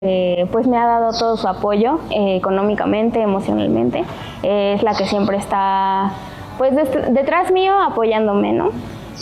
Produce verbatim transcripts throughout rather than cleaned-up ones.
Eh, pues me ha dado todo su apoyo eh, económicamente, emocionalmente. Eh, es la que siempre está pues des- detrás mío apoyándome, ¿no?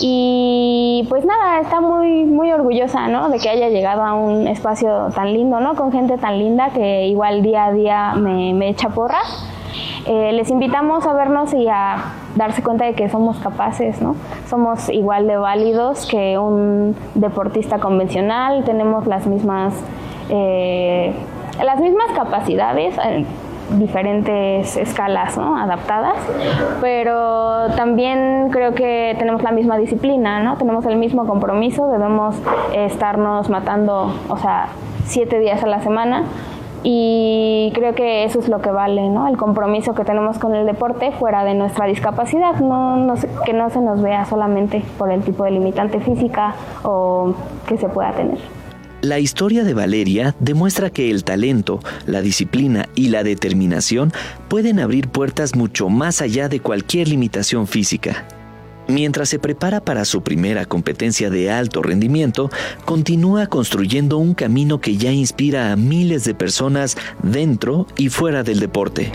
Y pues nada, está muy muy orgullosa, ¿no? De que haya llegado a un espacio tan lindo, ¿no? Con gente tan linda que igual día a día me, me echa porras. Eh, les invitamos a vernos y a darse cuenta de que somos capaces, ¿no? Somos igual de válidos que un deportista convencional, tenemos las mismas Eh, las mismas capacidades en diferentes escalas, ¿no? Adaptadas, pero también creo que tenemos la misma disciplina, ¿no? Tenemos el mismo compromiso, debemos estarnos matando, o sea, siete días a la semana, y creo que eso es lo que vale, ¿no? El compromiso que tenemos con el deporte fuera de nuestra discapacidad, no, no, que no se nos vea solamente por el tipo de limitante física o que se pueda tener. La historia de Valeria demuestra que el talento, la disciplina y la determinación pueden abrir puertas mucho más allá de cualquier limitación física. Mientras se prepara para su primera competencia de alto rendimiento, continúa construyendo un camino que ya inspira a miles de personas dentro y fuera del deporte.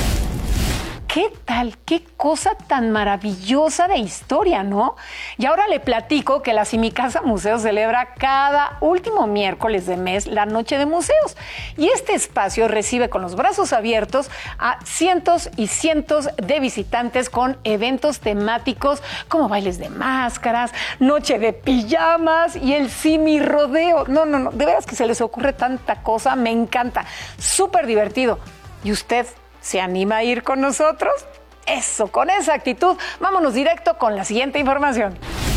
¿Qué tal? Qué cosa tan maravillosa de historia, ¿no? Y ahora le platico que la Simicasa Museo celebra cada último miércoles de mes la Noche de Museos. Y este espacio recibe con los brazos abiertos a cientos y cientos de visitantes con eventos temáticos como bailes de máscaras, noche de pijamas y el Simi Rodeo. No, no, no, de veras que se les ocurre tanta cosa, me encanta. Súper divertido. ¿Y usted se anima a ir con nosotros? Eso, con esa actitud, vámonos directo con la siguiente información.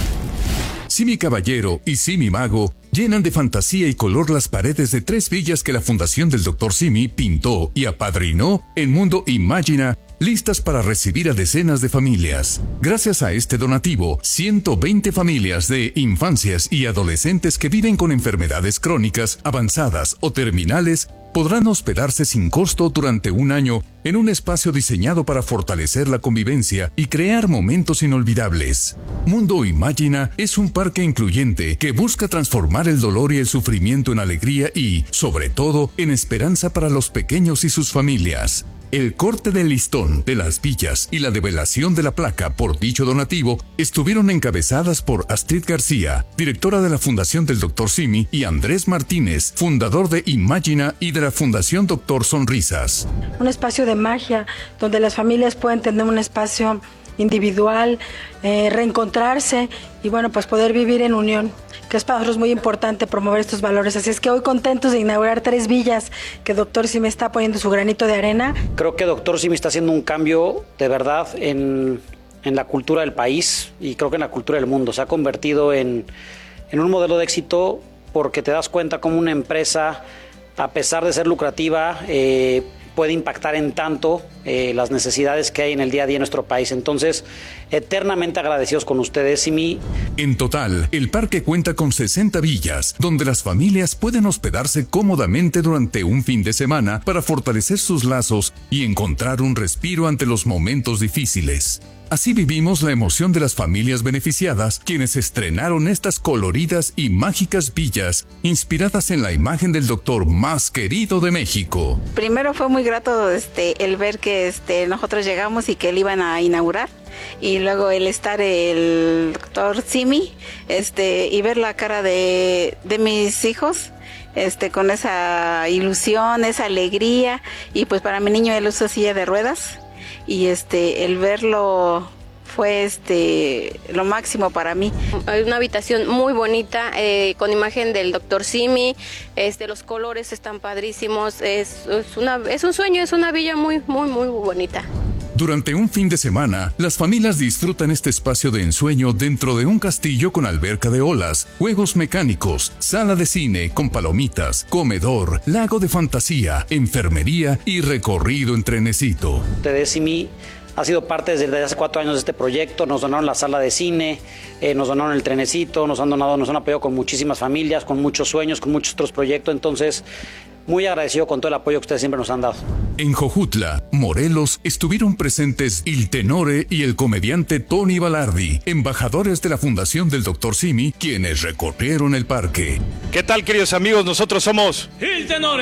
Simi Caballero y Simi Mago llenan de fantasía y color las paredes de tres villas que la Fundación del doctor Simi pintó y apadrinó en Mundo Imagina, listas para recibir a decenas de familias. Gracias a este donativo, ciento veinte familias de infancias y adolescentes que viven con enfermedades crónicas, avanzadas o terminales podrán hospedarse sin costo durante un año en un espacio diseñado para fortalecer la convivencia y crear momentos inolvidables. Mundo Imagina es un parque incluyente que busca transformar el dolor y el sufrimiento en alegría y, sobre todo, en esperanza para los pequeños y sus familias. El corte del listón de las villas y la develación de la placa por dicho donativo estuvieron encabezadas por Astrid García, directora de la Fundación del doctor Simi, y Andrés Martínez, fundador de Imagina y de la Fundación doctor Sonrisas. Un espacio de magia donde las familias pueden tener un espacio individual, eh, reencontrarse y bueno, pues poder vivir en unión, que es para nosotros muy importante promover estos valores. Así es que hoy contentos de inaugurar tres villas que doctor Simi está poniendo su granito de arena. Creo que doctor Simi está haciendo un cambio de verdad en, en la cultura del país y creo que en la cultura del mundo. Se ha convertido en, en un modelo de éxito porque te das cuenta cómo una empresa, a pesar de ser lucrativa, eh, puede impactar en tanto eh, las necesidades que hay en el día a día en nuestro país. Entonces, eternamente agradecidos con ustedes, Simi. En total, el parque cuenta con sesenta villas, donde las familias pueden hospedarse cómodamente durante un fin de semana para fortalecer sus lazos y encontrar un respiro ante los momentos difíciles. Así vivimos la emoción de las familias beneficiadas, quienes estrenaron estas coloridas y mágicas villas, inspiradas en la imagen del doctor más querido de México. Primero fue muy grato este, el ver que este, nosotros llegamos y que él iban a inaugurar. Y luego el estar el doctor Simi este, y ver la cara de, de mis hijos. Este, con esa ilusión, esa alegría. Y pues para mi niño él usa silla de ruedas. Y este el verlo fue este lo máximo para mí. Hay una habitación muy bonita eh, con imagen del doctor Simi, este los colores están padrísimos, es, es una es un sueño, es una villa muy muy muy bonita. Durante un fin de semana, las familias disfrutan este espacio de ensueño dentro de un castillo con alberca de olas, juegos mecánicos, sala de cine con palomitas, comedor, lago de fantasía, enfermería y recorrido en trenecito. T D Simi ha sido parte desde hace cuatro años de este proyecto. Nos donaron la sala de cine, eh, nos donaron el trenecito, nos han donado, nos han apoyado con muchísimas familias, con muchos sueños, con muchos otros proyectos. Entonces, muy agradecido con todo el apoyo que ustedes siempre nos han dado. En Jojutla, Morelos, estuvieron presentes Il Tenore y el comediante Tony Balardi, embajadores de la Fundación del doctor Simi, quienes recorrieron el parque. ¿Qué tal, queridos amigos? Nosotros somos Il Tenore.